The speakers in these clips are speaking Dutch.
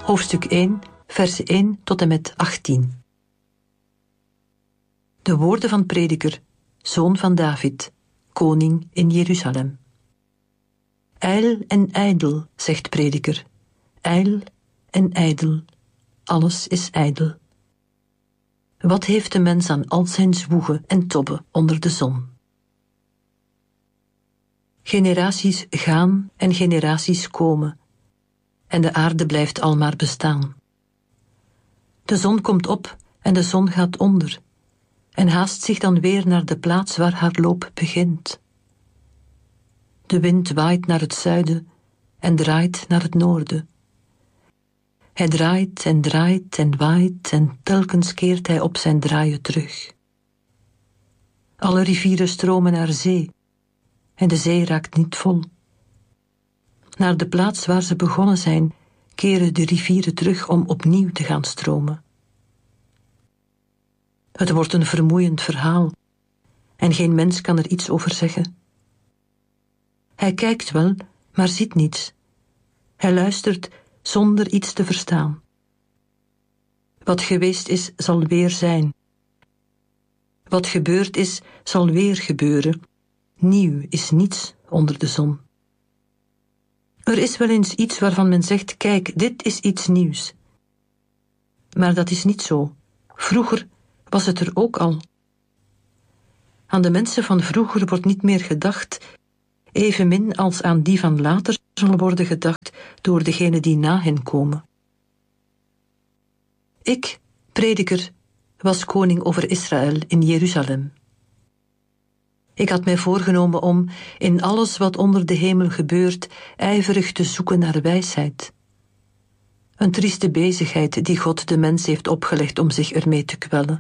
Hoofdstuk 1, versen 1 tot en met 18. De woorden van Prediker, zoon van David, koning in Jeruzalem. Ijl en ijdel, zegt Prediker, ijl en ijdel, alles is ijdel. Wat heeft de mens aan al zijn zwoegen en tobben onder de zon? Generaties gaan en generaties komen, en de aarde blijft almaar bestaan. De zon komt op en de zon gaat onder, en haast zich dan weer naar de plaats waar haar loop begint. De wind waait naar het zuiden en draait naar het noorden. Hij draait en draait en waait en telkens keert hij op zijn draaien terug. Alle rivieren stromen naar zee en de zee raakt niet vol. Naar de plaats waar ze begonnen zijn, keren de rivieren terug om opnieuw te gaan stromen. Het wordt een vermoeiend verhaal en geen mens kan er iets over zeggen. Hij kijkt wel, maar ziet niets. Hij luistert zonder iets te verstaan. Wat geweest is, zal weer zijn. Wat gebeurd is, zal weer gebeuren. Nieuw is niets onder de zon. Er is wel eens iets waarvan men zegt, kijk, dit is iets nieuws. Maar dat is niet zo. Vroeger was het er ook al. Aan de mensen van vroeger wordt niet meer gedacht, evenmin als aan die van later zal worden gedacht door degenen die na hen komen. Ik, Prediker, was koning over Israël in Jeruzalem. Ik had mij voorgenomen om, in alles wat onder de hemel gebeurt, ijverig te zoeken naar wijsheid. Een trieste bezigheid die God de mens heeft opgelegd om zich ermee te kwellen.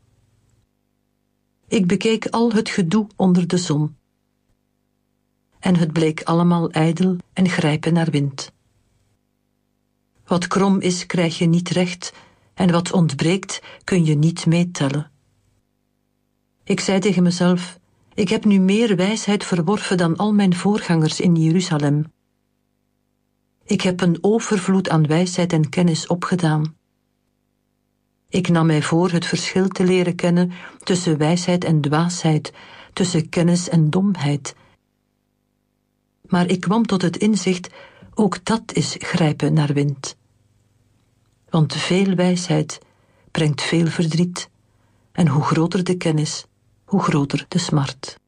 Ik bekeek al het gedoe onder de zon. En het bleek allemaal ijdel en grijpen naar wind. Wat krom is, krijg je niet recht, en wat ontbreekt, kun je niet meetellen. Ik zei tegen mezelf, ik heb nu meer wijsheid verworven dan al mijn voorgangers in Jeruzalem. Ik heb een overvloed aan wijsheid en kennis opgedaan. Ik nam mij voor het verschil te leren kennen tussen wijsheid en dwaasheid, tussen kennis en domheid. Maar ik kwam tot het inzicht, ook dat is grijpen naar wind. Want veel wijsheid brengt veel verdriet, en hoe groter de kennis, hoe groter de smart.